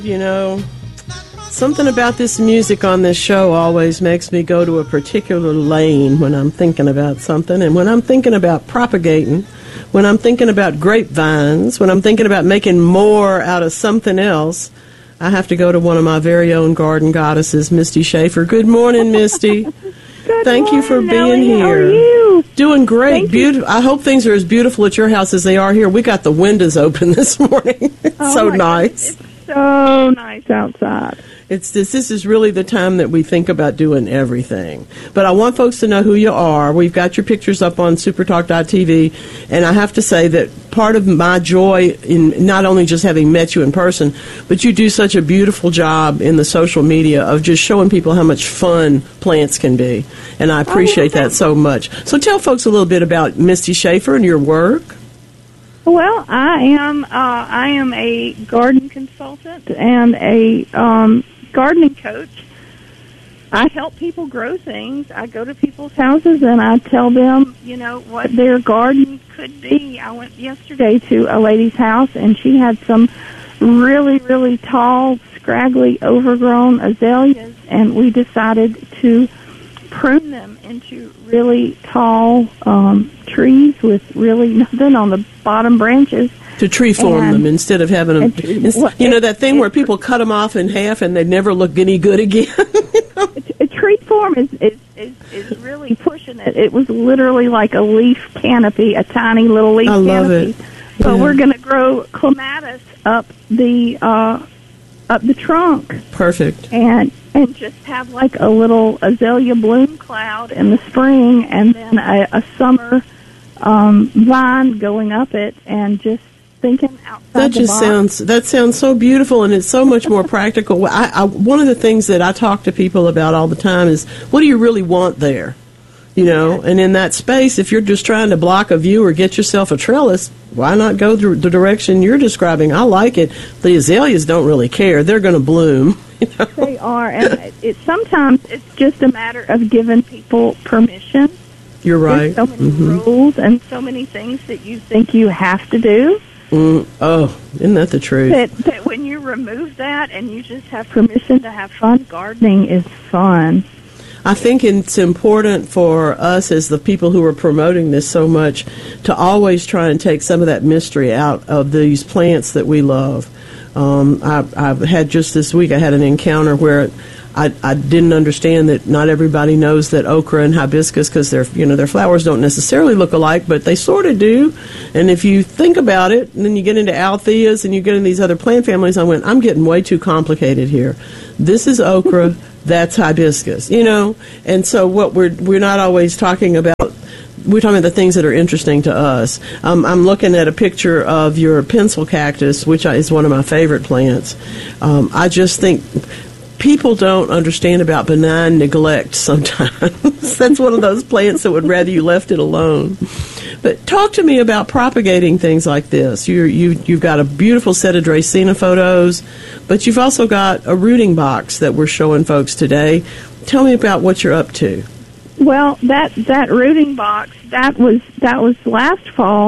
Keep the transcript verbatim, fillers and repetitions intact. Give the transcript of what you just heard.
You know, something about this music on this show always makes me go to a particular lane when I'm thinking about something. And when I'm thinking about propagating, when I'm thinking about grapevines, when I'm thinking about making more out of something else, I have to go to one of my very own garden goddesses, Misty Schaefer. Good morning, Misty. Good Thank morning, you for being Nellie. here. How are you? Doing great. Thank Beautiful. I hope things are as beautiful at your house as they are here. We got the windows open this morning. It's Oh, so my nice. goodness. It's so nice outside. It's this. This is really the time that we think about doing everything. But I want folks to know who you are. We've got your pictures up on supertalk dot t v, and I have to say that part of my joy in not only just having met you in person, but you do such a beautiful job in the social media of just showing people how much fun plants can be, and I appreciate that so much. So tell folks a little bit about Misty Schaefer and your work. Well, I am uh, I am a garden consultant and a um, gardening coach. I help people grow things. I go to people's houses and I tell them, you know, what their garden could be. I went yesterday to a lady's house and she had some really, really tall, scraggly, overgrown azaleas, and we decided to prune them into really tall um, trees with really nothing on the bottom branches. To tree form And- them instead of having them. and- ins- well, you know it- that thing it- where people cut them off in half and they never look any good again. A, a tree form is, is, is, is really pushing it. It was literally like a leaf canopy, a tiny little leaf I love canopy. it. So Yeah. we're going to grow clematis up the uh, up the trunk Perfect. and and just have like a little azalea bloom cloud in the spring, and then a, a summer um, vine going up it, and just thinking outside That the just box. sounds that sounds so beautiful, and it's so much more practical. I, I, one of the things that I talk to people about all the time is, what do you really want there? You know, and in that space, if you're just trying to block a view or get yourself a trellis, why not go the, the direction you're describing? I like it. The azaleas don't really care; they're going to bloom. You know? They are, and it, it sometimes it's just a matter of giving people permission. You're right. There's so many Mhm. rules and so many things that you think you have to do. Mm, oh, isn't that the truth? That, that when you remove that and you just have permission to have fun, gardening is fun. I think it's important for us as the people who are promoting this so much to always try and take some of that mystery out of these plants that we love. Um, I, I've had just this week, I had an encounter where I, I didn't understand that not everybody knows that okra and hibiscus, because their you know their flowers don't necessarily look alike, but they sort of do. And if you think about it, and then you get into altheas and you get into these other plant families, I went, I'm getting way too complicated here. This is okra. That's hibiscus, you know, and so what we're we're not always talking about. We're talking about the things that are interesting to us. Um, I'm looking at a picture of your pencil cactus, which is one of my favorite plants. Um, I just think people don't understand about benign neglect sometimes. That's one of those plants that would rather you left it alone. But talk to me about propagating things like this. You're, you, you've got a beautiful set of Dracaena photos, but you've also got a rooting box that we're showing folks today. Tell me about what you're up to. Well, that that rooting box that was that was last fall.